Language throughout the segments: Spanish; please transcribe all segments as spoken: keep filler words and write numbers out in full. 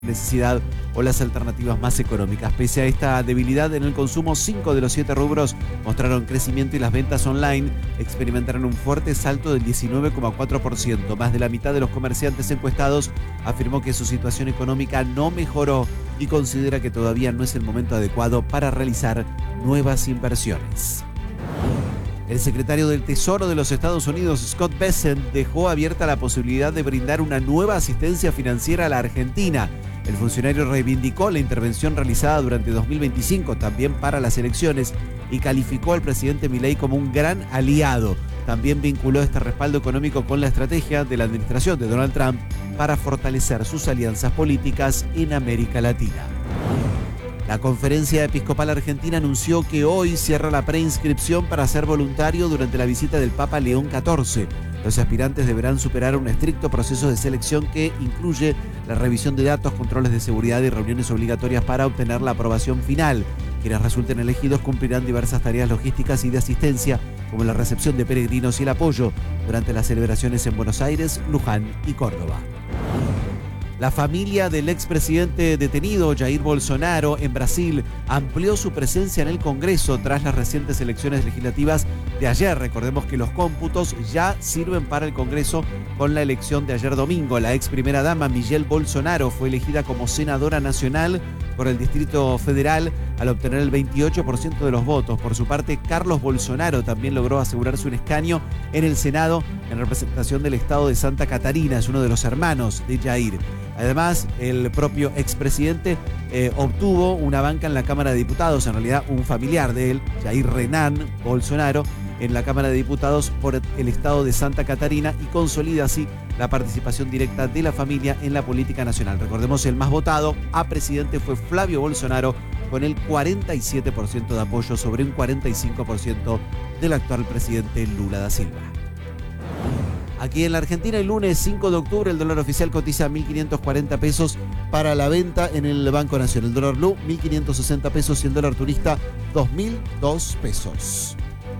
necesidad o las alternativas más económicas. Pese a esta debilidad en el consumo, cinco de los siete rubros mostraron crecimiento y las ventas online experimentaron un fuerte salto del diecinueve coma cuatro por ciento. Más de la mitad de los comerciantes encuestados afirmó que su situación económica no mejoró y considera que todavía no es el momento adecuado para realizar nuevas inversiones. El secretario del Tesoro de los Estados Unidos, Scott Bessent, dejó abierta la posibilidad de brindar una nueva asistencia financiera a la Argentina. El funcionario reivindicó la intervención realizada durante dos mil veinticinco, también para las elecciones, y calificó al presidente Milei como un gran aliado. También vinculó este respaldo económico con la estrategia de la administración de Donald Trump para fortalecer sus alianzas políticas en América Latina. La Conferencia Episcopal Argentina anunció que hoy cierra la preinscripción para ser voluntario durante la visita del Papa León catorce. Los aspirantes deberán superar un estricto proceso de selección que incluye la revisión de datos, controles de seguridad y reuniones obligatorias para obtener la aprobación final. Quienes resulten elegidos cumplirán diversas tareas logísticas y de asistencia, como la recepción de peregrinos y el apoyo durante las celebraciones en Buenos Aires, Luján y Córdoba. La familia del expresidente detenido Jair Bolsonaro en Brasil amplió su presencia en el Congreso tras las recientes elecciones legislativas de ayer. Recordemos que los cómputos ya sirven para el Congreso con la elección de ayer domingo. La ex primera dama Michelle Bolsonaro fue elegida como senadora nacional por el Distrito Federal al obtener el veintiocho por ciento de los votos. Por su parte, Carlos Bolsonaro también logró asegurarse un escaño en el Senado en representación del estado de Santa Catarina. Es uno de los hermanos de Jair. Además, el propio expresidente eh, obtuvo una banca en la Cámara de Diputados, en realidad un familiar de él, Jair Renan Bolsonaro, en la Cámara de Diputados por el estado de Santa Catarina y consolida así la participación directa de la familia en la política nacional. Recordemos, el más votado a presidente fue Flavio Bolsonaro con el cuarenta y siete por ciento de apoyo sobre un cuarenta y cinco por ciento del actual presidente Lula da Silva. Aquí en la Argentina, el lunes cinco de octubre, el dólar oficial cotiza mil quinientos cuarenta pesos para la venta en el Banco Nación. El dólar blue, mil quinientos sesenta pesos y el dólar turista, dos mil dos pesos.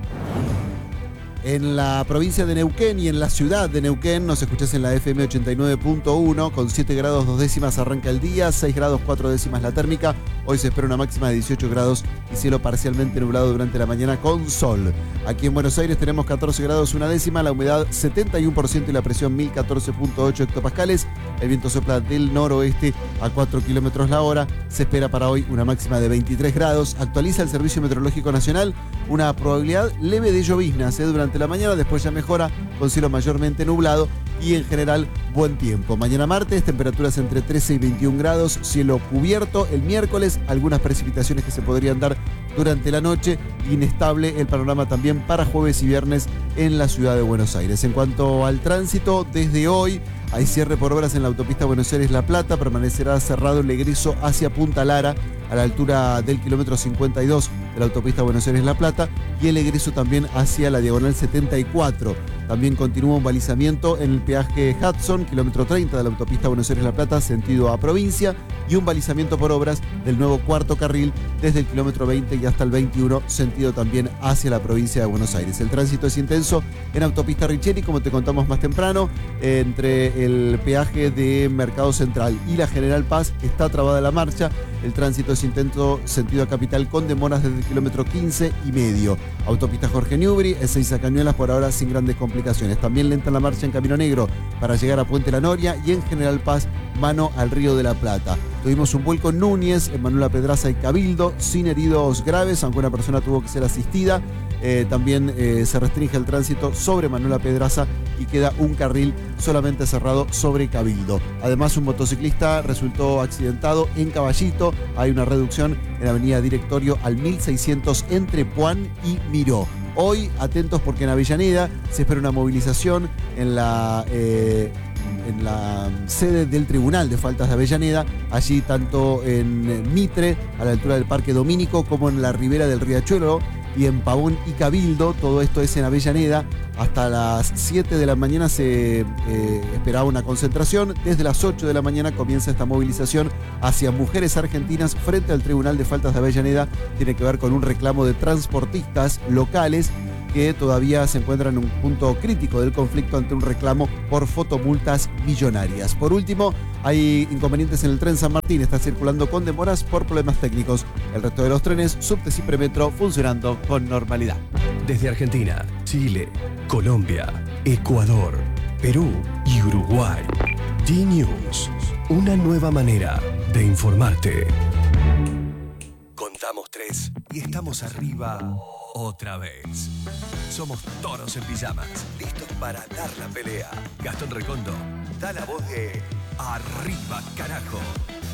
En la provincia de Neuquén y en la ciudad de Neuquén nos escuchás en la F M ochenta y nueve punto uno, con siete grados dos décimas arranca el día, seis grados cuatro décimas la térmica. Hoy se espera una máxima de dieciocho grados y cielo parcialmente nublado durante la mañana con sol. Aquí en Buenos Aires tenemos catorce grados una décima, la humedad setenta y uno por ciento y la presión mil catorce punto ocho hectopascales. El viento sopla del noroeste a cuatro kilómetros la hora. Se espera para hoy una máxima de veintitrés grados. Actualiza el Servicio Meteorológico Nacional una probabilidad leve de lloviznas ¿eh? durante la mañana, después ya mejora con cielo mayormente nublado y en general buen tiempo. Mañana martes, temperaturas entre trece y veintiún grados, cielo cubierto. El miércoles, algunas precipitaciones que se podrían dar durante la noche. Inestable el panorama también para jueves y viernes en la ciudad de Buenos Aires. En cuanto al tránsito, desde hoy hay cierre por obras en la autopista Buenos Aires-La Plata. Permanecerá cerrado el egreso hacia Punta Lara a la altura del kilómetro cincuenta y dos de la autopista Buenos Aires-La Plata y el egreso también hacia la diagonal setenta y cuatro. También continúa un balizamiento en el peaje Hudson, kilómetro treinta de la autopista Buenos Aires-La Plata, sentido a provincia, y un balizamiento por obras del nuevo cuarto carril desde el kilómetro veinte y hasta el veintiuno, sentido también hacia la provincia de Buenos Aires. El tránsito es intenso en autopista Richeri, como te contamos más temprano, entre el peaje de Mercado Central y la General Paz está trabada la marcha. El tránsito es intenso sentido a Capital con demoras desde el kilómetro quince y medio. Autopista Jorge Newbery, Ezeiza Cañuelas por ahora sin grandes complicaciones. También lenta la marcha en Camino Negro para llegar a Puente La Noria y en General Paz mano al Río de la Plata. Tuvimos un vuelco en Núñez, en Manuela Pedraza y Cabildo, sin heridos graves, aunque una persona tuvo que ser asistida. Eh, también eh, se restringe el tránsito sobre Manuela Pedraza y queda un carril solamente cerrado sobre Cabildo. Además, un motociclista resultó accidentado en Caballito. Hay una reducción en la avenida Directorio al mil seiscientos entre Puan y Miró. Hoy, atentos porque en Avellaneda se espera una movilización en la... Eh, en la sede del Tribunal de Faltas de Avellaneda, allí tanto en Mitre, a la altura del Parque Domínico, como en la ribera del Riachuelo y en Pavón y Cabildo. Todo esto es en Avellaneda. Hasta las siete de la mañana se eh, esperaba una concentración. Desde las ocho de la mañana comienza esta movilización hacia Mujeres Argentinas frente al Tribunal de Faltas de Avellaneda. Tiene que ver con un reclamo de transportistas locales que todavía se encuentra en un punto crítico del conflicto ante un reclamo por fotomultas millonarias. Por último, hay inconvenientes en el tren San Martín, está circulando con demoras por problemas técnicos. El resto de los trenes, subtes y premetro funcionando con normalidad. Desde Argentina, Chile, Colombia, Ecuador, Perú y Uruguay. D-News, una nueva manera de informarte. Contamos tres y estamos arriba otra vez. Somos toros en pijamas, listos para dar la pelea. Gastón Recondo da la voz de Arriba, carajo.